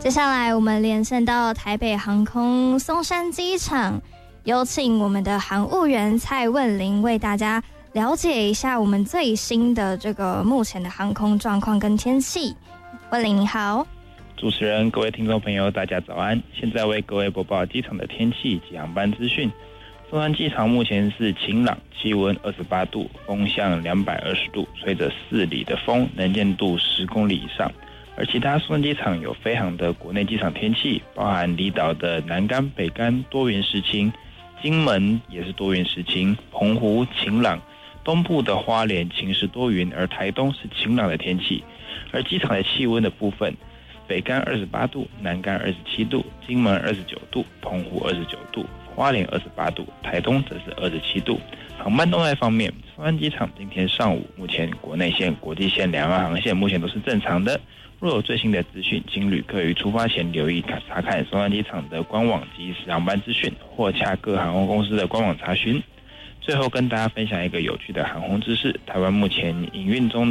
接下来我们连线到台北航空松山机场，有请我们的航务员蔡问玲为大家了解一下我们最新的这个目前的航空状况跟天气。问玲你好。 主持人、各位听众朋友，大家早安！现在为各位播报机场的天气及航班资讯。松山机场目前是晴朗，气温28度，风向220度，吹着4里的风，能见度10公里以上。而其他松山机场有飞航的国内机场天气，包含离岛的南竿、北竿多云时晴，金门也是多云时晴，澎湖晴朗，东部的花莲晴时多云，而台东是晴朗的天气。而机场的气温的部分，北竿28度，南竿27度，金门29度，澎湖29度，花莲28度，台东则是27度。航班动态方面，松山机场今天上午目前国内线、国际线两岸航线目前都是正常的。若有最新的资讯，请旅客于出发前留意查看松山机场的官网及航班资讯，或洽各航空公司的官网查询。最后跟大家分享一个有趣的航空知识，台湾目前营运中